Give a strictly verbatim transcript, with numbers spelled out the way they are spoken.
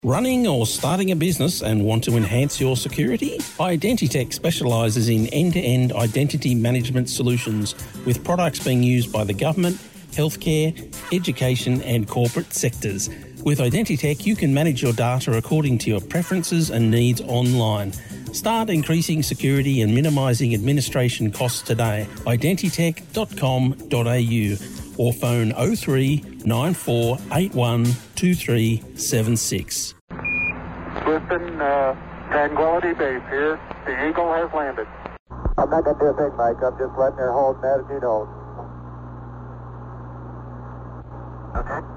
Running or starting a business and want to enhance your security? Identitech specialises in end-to-end identity management solutions with products being used by the government, healthcare, education and corporate sectors. With Identitech, you can manage your data according to your preferences and needs online. Start increasing security and minimising administration costs today. identitech dot com dot a u or phone oh three nine four eight one two three seven six. Houston, uh, Tranquility Base here. The Eagle has landed. I'm not going to do a thing, Mike. I'm just letting her hold an attitude hold. Okay.